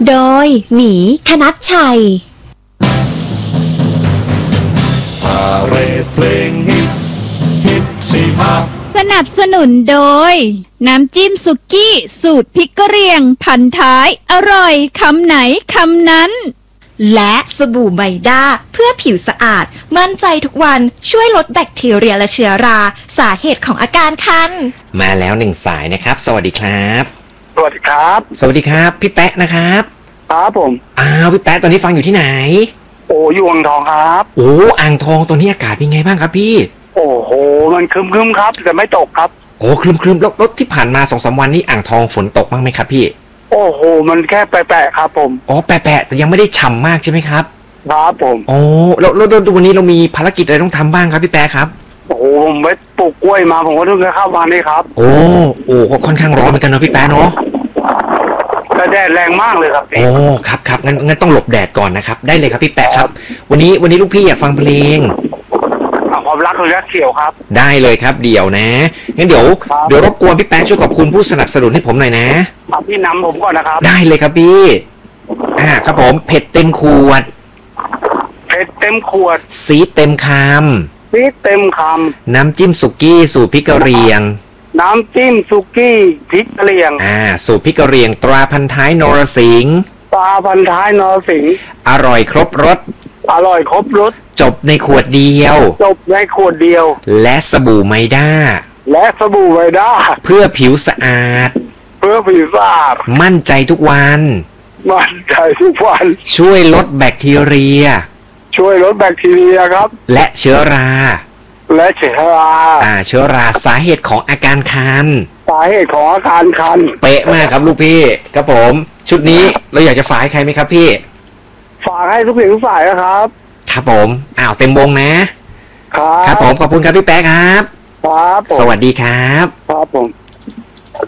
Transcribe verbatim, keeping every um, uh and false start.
โดยหมีคณัชชัยพาเรดเพลงฮิตฮิตสิมาสนับสนุนโดยน้ำจิ้มสุกี้สูตรพริกกะเหรี่ยงพันท้ายอร่อยคำไหนคำนั้นและสบู่ไมด้าเพื่อผิวสะอาดมั่นใจทุกวันช่วยลดแบคทีเรียและเชื้อราสาเหตุของอาการคันมาแล้วหนึ่งสายนะครับสวัสดีครับสวัสดีครับสวัสดีครับพี่แป๊ะนะครับครับผมอ้าวพี่แป๊ะตอนนี้ฟังอยู่ที่ไหนโอ้อยู่อ่างทองครับโอ้อ่างทองตอนนี้อากาศเป็นไงบ้างครับพี่โอ้โหมันครึมๆครับแต่ไม่ตกครับโอ้ครึมๆแล้วรถที่ผ่านมา สองสาม วันนี้อ่างทองฝนตกบ้างไหมครับพี่โอ้โหมันแค่แปะๆครับผมอ๋อแปะๆแต่ยังไม่ได้ฉ่ำมากใช่ไหมครับครับผมโอ้แล้วแล้ววันนี้เรามีภารกิจอะไรต้องทำบ้างครับพี่แป๊ะครับโอ้โหผมไปปลูกกล้วยมาผมก็ต้องเข้ามานี่ครับโอ้โอ้ค่อนข้างร้อนเหมือนกันเนาะพี่แป๊ะเนาะแต่แดดแรงมากเลยครับโอ้ครับครับงั้นงั้นต้องหลบแดดก่อนนะครับได้เลยครับพี่แป๊ะครับวันนี้วันนี้ลูกพี่อยากฟังเพลงความรักระยะเขียวครับได้เลยครับเดี๋ยวนะงั้นเดี๋ยวเดี๋ยวรบกวนพี่แป๊ะช่วยขอบคุณผู้สนับสนุนให้ผมหน่อยนะพี่นำผมก่อนนะครับได้เลยครับพี่อ่าครับผมเผ็ดเต็มขวดเผ็ดเต็มขวดซีดเต็มคำซีดเต็มคำน้ำจิ้มสุกี้สูตรพริกกะเหรี่ยงน้ำจิ้มสุกี้พริกกะเหรี่ยงอ่าสูตรพริกกะเหรี่ยงตราพันท้ายนรสิงห์ตราพันท้ายนรสิงห์อร่อยครบรสอร่อยครบรสจบในขวดเดียวจบในขวดเดียวและสบู่ไมด้าและสบู่ไมด้าเพื่อผิวสะอาดเพื่อผิวสะอาดมั่นใจทุกวันมั่นใจทุกวันช่วยลดแบคทีเรียช่วยลดแบคทีเรียครับและเชื้อราและเชื้อราอ่าเชื้อราสาเหตุของอาการคันสาเหตุของอาการคันเป๊ะมากครับลูกพี่ครับผมชุดนี้เราอยากจะฝากให้ใครไหมครับพี่ฝากให้ทุกเพลงทุกฝ่ายนะครับครับผมอ้าวเต็มวงนะครับครับผมขอบคุณครับพี่แป๊ะครับครับสวัสดีครับครับผม